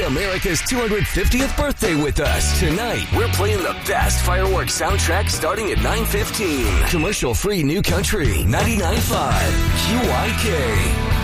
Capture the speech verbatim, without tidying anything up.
America's two hundred fiftieth birthday with us. Tonight, we're playing the best fireworks soundtrack starting at nine fifteen. Commercial-free New Country, ninety-nine point five Q Y K.